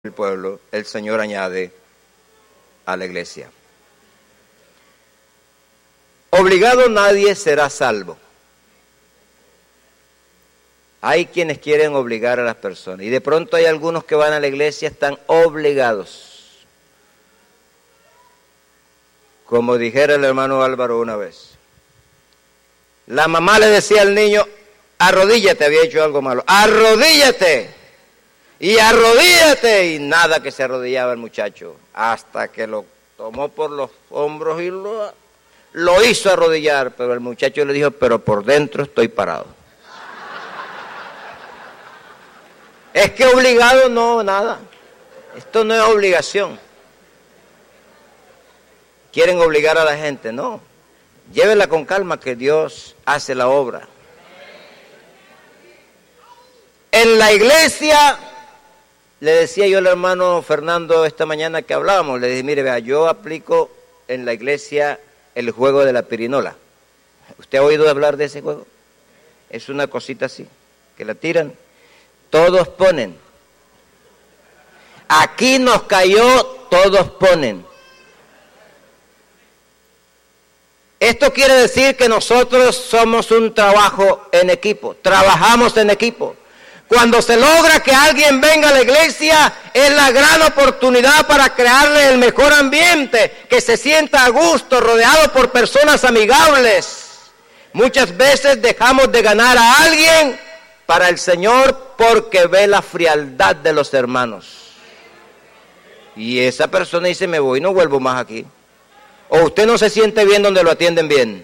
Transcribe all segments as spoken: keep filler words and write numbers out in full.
el pueblo, el Señor añade a la iglesia. Obligado nadie será salvo. Hay quienes quieren obligar a las personas y de pronto hay algunos que van a la iglesia y están obligados. Como dijera el hermano Álvaro una vez, la mamá le decía al niño, arrodíllate, había hecho algo malo, arrodíllate. Y arrodíllate, y nada que se arrodillaba el muchacho, hasta que lo tomó por los hombros y lo, lo hizo arrodillar, pero el muchacho le dijo, pero por dentro estoy parado. Es que obligado no, nada, esto no es obligación. Quieren obligar a la gente, no, llévela con calma que Dios hace la obra. En la iglesia... Le decía yo al hermano Fernando esta mañana que hablábamos, le dije, mire, vea, yo aplico en la iglesia el juego de la pirinola. ¿Usted ha oído hablar de ese juego? Es una cosita así, que la tiran, todos ponen. Aquí nos cayó, todos ponen. Esto quiere decir que nosotros somos un trabajo en equipo, trabajamos en equipo. Cuando se logra que alguien venga a la iglesia, es la gran oportunidad para crearle el mejor ambiente, que se sienta a gusto, rodeado por personas amigables. Muchas veces dejamos de ganar a alguien para el Señor porque ve la frialdad de los hermanos. Y esa persona dice, me voy, no vuelvo más aquí. O usted no se siente bien donde lo atienden bien.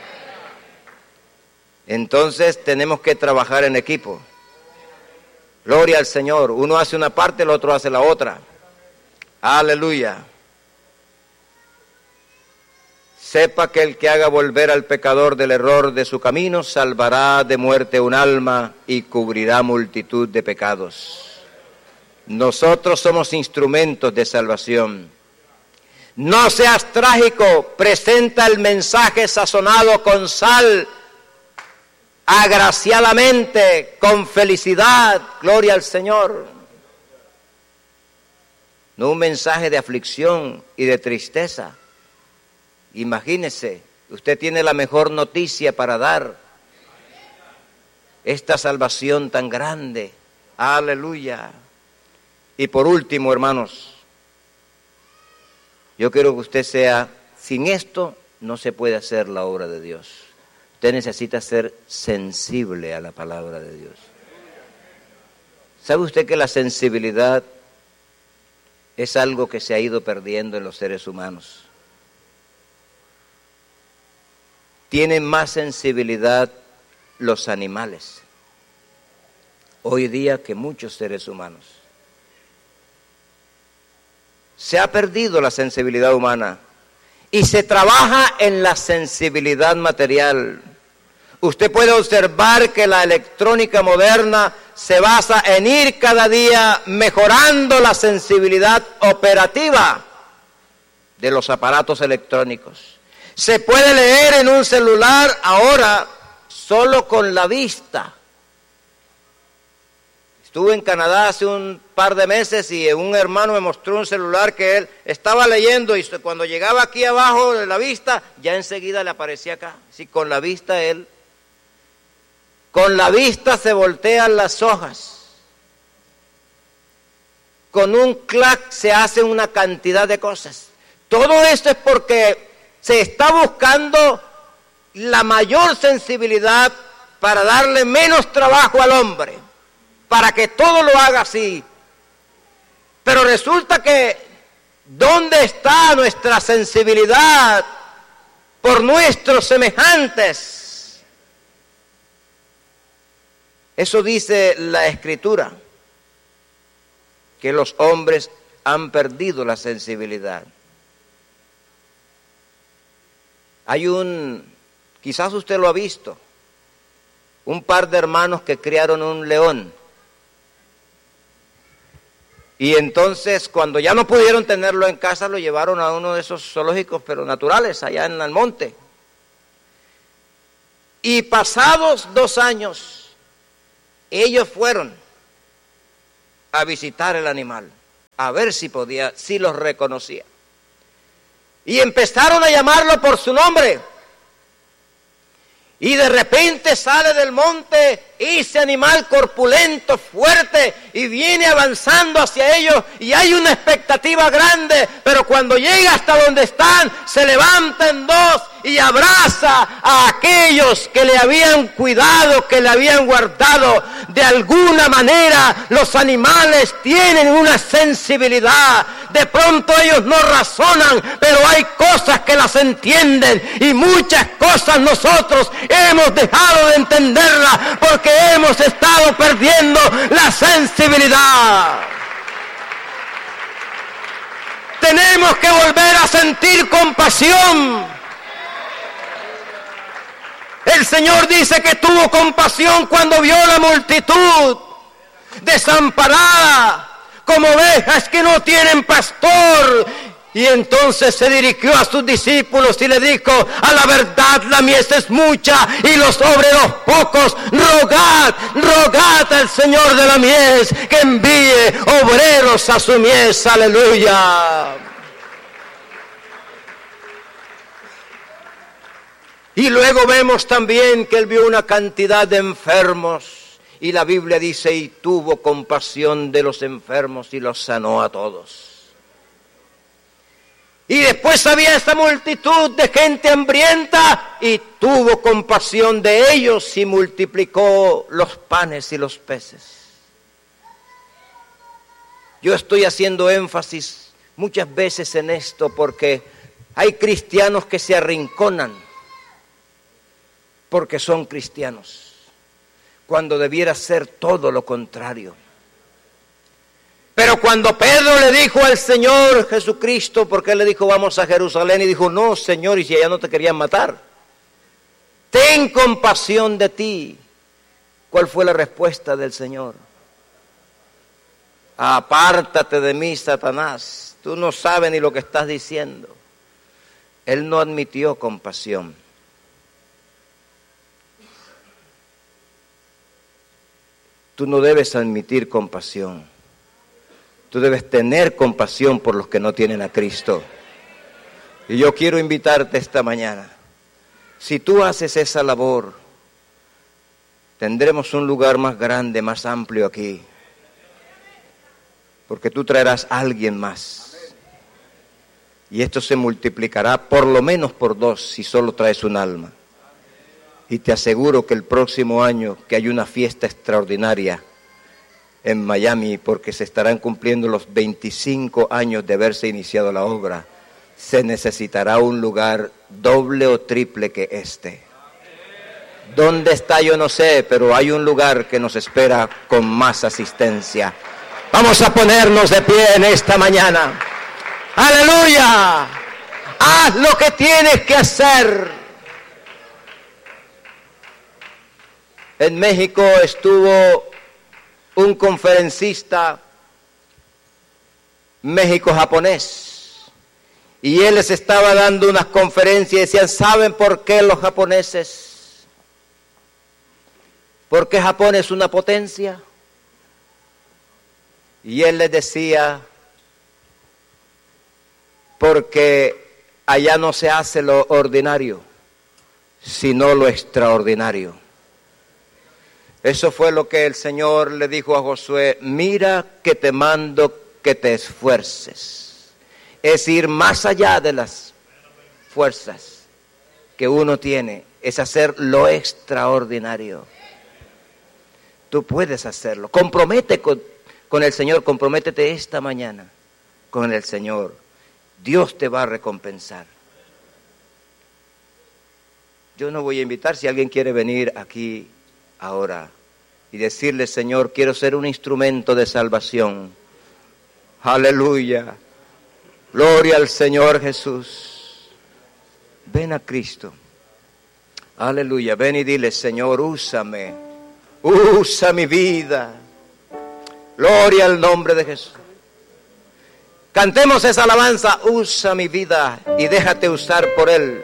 Entonces tenemos que trabajar en equipo. Gloria al Señor. Uno hace una parte, el otro hace la otra. Aleluya. Sepa que el que haga volver al pecador del error de su camino, salvará de muerte un alma y cubrirá multitud de pecados. Nosotros somos instrumentos de salvación. No seas trágico, presenta el mensaje sazonado con sal, agraciadamente, con felicidad, gloria al Señor. No un mensaje de aflicción y de tristeza. Imagínese, usted tiene la mejor noticia para dar. Esta salvación tan grande, aleluya. Y por último, hermanos, yo quiero que usted sea, sin esto no se puede hacer la obra de Dios. Usted necesita ser sensible a la palabra de Dios. ¿Sabe usted que la sensibilidad es algo que se ha ido perdiendo en los seres humanos? Tienen más sensibilidad los animales hoy día que muchos seres humanos. Se ha perdido la sensibilidad humana y se trabaja en la sensibilidad material. Usted puede observar que la electrónica moderna se basa en ir cada día mejorando la sensibilidad operativa de los aparatos electrónicos. Se puede leer en un celular ahora solo con la vista. Estuve en Canadá hace un par de meses y un hermano me mostró un celular que él estaba leyendo y cuando llegaba aquí abajo de la vista, ya enseguida le aparecía acá. Sí, con la vista él, con la vista se voltean las hojas. Con un clac se hace una cantidad de cosas. Todo esto es porque se está buscando la mayor sensibilidad para darle menos trabajo al hombre, para que todo lo haga así. Pero resulta que, ¿dónde está nuestra sensibilidad por nuestros semejantes? Eso dice la Escritura, que los hombres han perdido la sensibilidad. Hay un, quizás usted lo ha visto, un par de hermanos que criaron un león. Y entonces, cuando ya no pudieron tenerlo en casa, lo llevaron a uno de esos zoológicos, pero naturales, allá en el monte. Y pasados dos años, ellos fueron a visitar el animal. a ver si podía, si los reconocía. Y empezaron a llamarlo por su nombre. Y de repente sale del monte ese animal corpulento, fuerte, y viene avanzando hacia ellos, y hay una expectativa grande, pero cuando llega hasta donde están, se levanta en dos y abraza a aquellos que le habían cuidado, que le habían guardado. De alguna manera los animales tienen una sensibilidad. De pronto ellos no razonan, pero hay cosas que las entienden, y muchas cosas nosotros hemos dejado de entenderlas porque hemos estado perdiendo la sensibilidad. Tenemos que volver a sentir compasión. El Señor dice que tuvo compasión cuando vio la multitud desamparada, como ovejas que no tienen pastor. Y entonces se dirigió a sus discípulos y le dijo: a la verdad la mies es mucha y los obreros pocos. Rogad, rogad al Señor de la mies que envíe obreros a su mies. Aleluya. Y luego vemos también que él vio una cantidad de enfermos, y la Biblia dice: y tuvo compasión de los enfermos y los sanó a todos. Y después había esta multitud de gente hambrienta, y tuvo compasión de ellos y multiplicó los panes y los peces. Yo estoy haciendo énfasis muchas veces en esto porque hay cristianos que se arrinconan porque son cristianos, cuando debiera ser todo lo contrario. Pero cuando Pedro le dijo al Señor Jesucristo, porque él le dijo: vamos a Jerusalén, y dijo: no, Señor, y si allá no te querían matar, ten compasión de ti. ¿Cuál fue la respuesta del Señor? Apártate de mí, Satanás, tú no sabes ni lo que estás diciendo. Él no admitió compasión. Tú no debes admitir compasión. Tú debes tener compasión por los que no tienen a Cristo. Y yo quiero invitarte esta mañana. Si tú haces esa labor, tendremos un lugar más grande, más amplio aquí. Porque tú traerás a alguien más. Y esto se multiplicará por lo menos por dos si solo traes un alma. Y te aseguro que el próximo año, que hay una fiesta extraordinaria en Miami, porque se estarán cumpliendo los veinticinco años de haberse iniciado la obra, se necesitará un lugar doble o triple que este. ¿Dónde está? Yo no sé, pero hay un lugar que nos espera con más asistencia. Vamos a ponernos de pie en esta mañana. ¡Aleluya! Haz lo que tienes que hacer. En México estuvo un conferencista México-japonés, y él les estaba dando unas conferencias y decían: ¿saben por qué los japoneses? ¿Por qué Japón es una potencia? Y él les decía: porque allá no se hace lo ordinario, sino lo extraordinario. Eso fue lo que el Señor le dijo a Josué: mira que te mando que te esfuerces. Es ir más allá de las fuerzas que uno tiene, es hacer lo extraordinario. Tú puedes hacerlo. Compromete con, con el Señor, comprométete esta mañana con el Señor. Dios te va a recompensar. Yo no voy a invitar, si alguien quiere venir aquí ahora y decirle: Señor, quiero ser un instrumento de salvación. Aleluya. Gloria al Señor Jesús. Ven a Cristo. Aleluya. Ven y dile: Señor, úsame. Usa mi vida. Gloria al nombre de Jesús. Cantemos esa alabanza: usa mi vida y déjate usar por Él.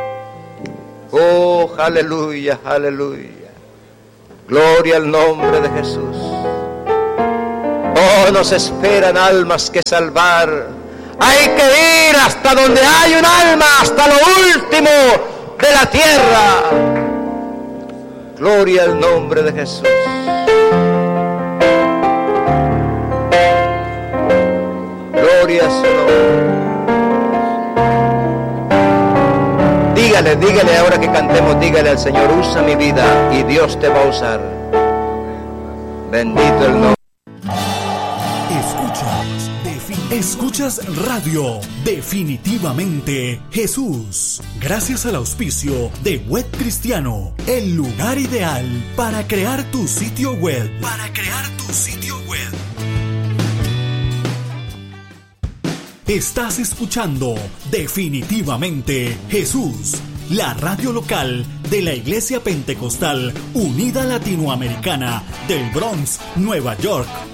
Oh, aleluya, aleluya. Gloria al nombre de Jesús. Oh, Oh, nos esperan almas que salvar. Hay que ir hasta donde hay un alma, hasta lo último de la tierra. Gloria al nombre de Jesús. Gloria a su nombre. Dígale, dígale ahora que cantemos, dígale al Señor, usa mi vida y Dios te va a usar. Bendito el nombre. Escuchas, defin- escuchas radio, definitivamente Jesús. Gracias al auspicio de Web Cristiano, el lugar ideal para crear tu sitio web. Para crear tu sitio web. Estás escuchando definitivamente Jesús, la radio local de la Iglesia Pentecostal Unida Latinoamericana del Bronx, Nueva York.